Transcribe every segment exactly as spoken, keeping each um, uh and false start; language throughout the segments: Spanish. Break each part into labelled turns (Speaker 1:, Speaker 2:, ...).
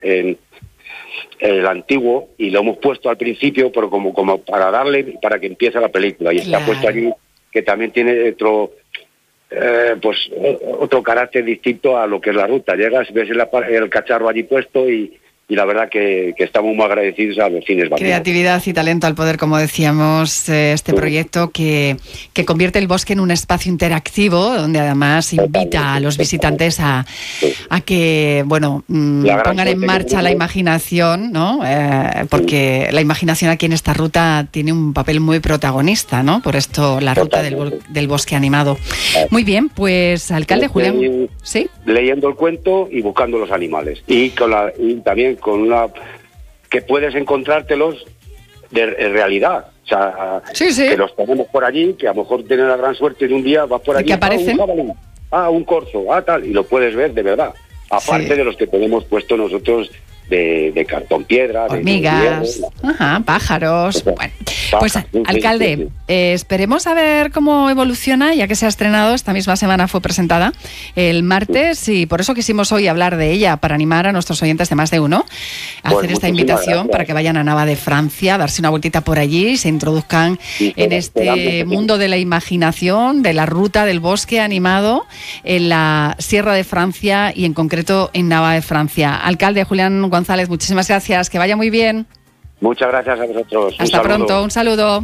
Speaker 1: en el antiguo y lo hemos puesto al principio, pero como como para darle, para que empiece la película, y claro, está puesto allí, que también tiene otro eh, pues otro carácter distinto a lo que es la ruta. Llegas, ves el, el cacharro allí puesto y y la verdad que, que estamos muy agradecidos a los cines Bambino.
Speaker 2: Creatividad y talento al poder, como decíamos, eh, este sí. proyecto que, que convierte el bosque en un espacio interactivo, donde además invita a los visitantes a, a que, bueno, mmm, pongan en marcha la imaginación, ¿no? Eh, porque sí. la imaginación aquí en esta ruta tiene un papel muy protagonista, ¿no? Por esto, la ruta del, del bosque animado. Muy bien, pues, alcalde sí, Julián. ¿Sí?
Speaker 1: Leyendo el cuento y buscando los animales. Y, con la, y también con una que puedes encontrártelos de, de realidad, o sea,
Speaker 2: sí, sí.
Speaker 1: que los tenemos por allí, que a lo mejor tienes la gran suerte de un día vas por allí,
Speaker 2: que aparecen,
Speaker 1: ah, un jabalí, ah, un corzo, ah, tal, y lo puedes ver de verdad, aparte sí. de los que tenemos puesto nosotros de, de cartón piedra,
Speaker 2: hormigas, de, de ajá, pájaros. O sea, bueno, pues sí, alcalde, sí, sí, sí. Eh, esperemos a ver cómo evoluciona, ya que se ha estrenado, esta misma semana fue presentada el martes, sí. y por eso quisimos hoy hablar de ella, para animar a nuestros oyentes de Más de Uno a pues hacer esta invitación gracias. Para que vayan a Nava de Francia, a darse una vueltita por allí y se introduzcan sí, en este mundo de la imaginación, de la ruta del bosque animado en la Sierra de Francia y en concreto en Nava de Francia. Alcalde Julián González, muchísimas gracias, que vaya muy bien.
Speaker 1: Muchas gracias a vosotros.
Speaker 2: Hasta un pronto, un saludo.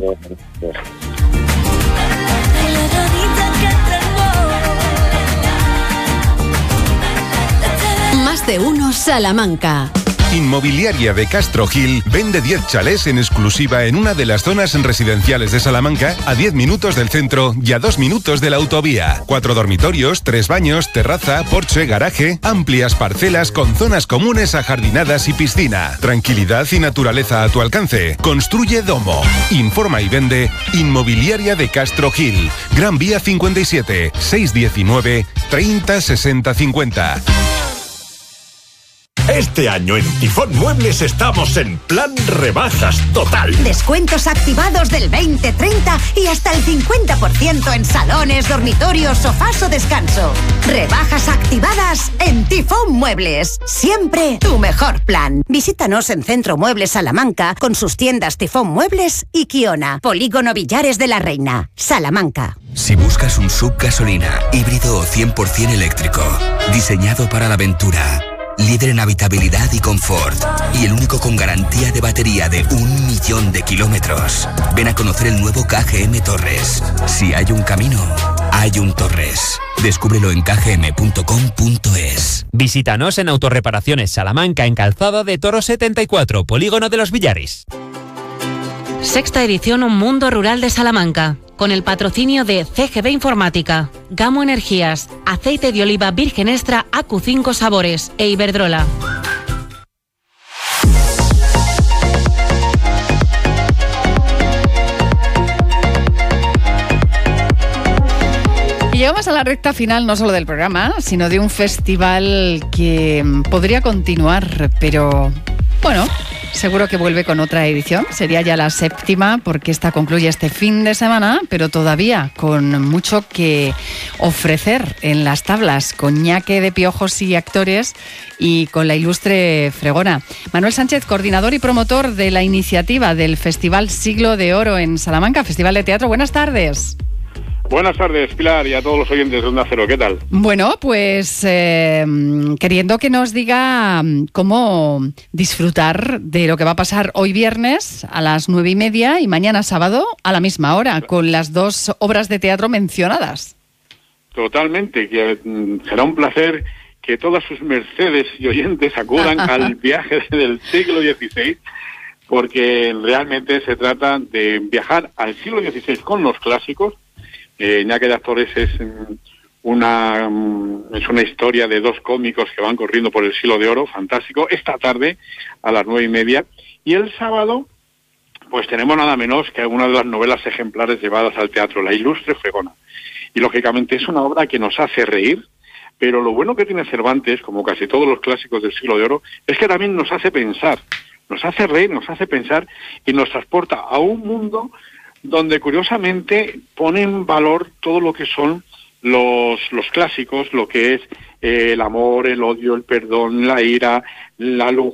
Speaker 3: Más de Uno Salamanca.
Speaker 4: Inmobiliaria de Castro Gil vende diez chalés en exclusiva en una de las zonas residenciales de Salamanca, a diez minutos del centro y a dos minutos de la autovía. Cuatro dormitorios, tres baños, terraza, porche, garaje, amplias parcelas con zonas comunes ajardinadas y piscina. Tranquilidad y naturaleza a tu alcance. Construye Domo. Informa y vende Inmobiliaria de Castro Gil. Gran Vía cincuenta y siete, seiscientos diecinueve, treinta sesenta cincuenta.
Speaker 5: Este año en Tifón Muebles estamos en plan rebajas total.
Speaker 6: Descuentos activados del veinte, treinta y hasta el cincuenta por ciento en salones, dormitorios, sofás o descanso. Rebajas activadas en Tifón Muebles. Siempre tu mejor plan. Visítanos en Centro Muebles Salamanca con sus tiendas Tifón Muebles y Kiona. Polígono Villares de la Reina, Salamanca.
Speaker 7: Si buscas un sub gasolina, híbrido o cien por ciento eléctrico, diseñado para la aventura, líder en habitabilidad y confort, y el único con garantía de batería de un millón de kilómetros. Ven a conocer el nuevo K G M Torres. Si hay un camino, hay un Torres. Descúbrelo en k g m punto com punto es.
Speaker 8: Visítanos en Autorreparaciones Salamanca, en Calzada de Toro setenta y cuatro, Polígono de los Villares.
Speaker 3: Sexta edición Un Mundo Rural de Salamanca, con el patrocinio de C G B Informática, Gamo Energías, Aceite de Oliva Virgen Extra A Q cinco Sabores e Iberdrola.
Speaker 2: Y llegamos a la recta final no solo del programa, sino de un festival que podría continuar, pero bueno, seguro que vuelve con otra edición. Sería ya la séptima, porque esta concluye este fin de semana, pero todavía con mucho que ofrecer en las tablas, con ñaque de piojos y actores y con la ilustre fregona. Manuel Sánchez, coordinador y promotor de la iniciativa del Festival Siglo de Oro en Salamanca, Festival de Teatro. Buenas tardes.
Speaker 9: Buenas tardes, Pilar, y a todos los oyentes de Onda Cero. ¿Qué tal?
Speaker 2: Bueno, pues eh, queriendo que nos diga cómo disfrutar de lo que va a pasar hoy viernes a las nueve y media y mañana sábado a la misma hora, con las dos obras de teatro mencionadas.
Speaker 9: Totalmente, que mm, será un placer que todas sus mercedes y oyentes acudan al viaje del siglo dieciséis, porque realmente se trata de viajar al siglo dieciséis con los clásicos. Eh, ñaque de Actores es una es una historia de dos cómicos que van corriendo por el siglo de oro, fantástico, esta tarde a las nueve y media. Y el sábado, pues tenemos nada menos que una de las novelas ejemplares llevadas al teatro, La ilustre fregona. Y lógicamente es una obra que nos hace reír, pero lo bueno que tiene Cervantes, como casi todos los clásicos del siglo de oro, es que también nos hace pensar, nos hace reír, nos hace pensar y nos transporta a un mundo donde curiosamente pone en valor todo lo que son los, los clásicos, lo que es eh, el amor, el odio, el perdón, la ira, la lujuria,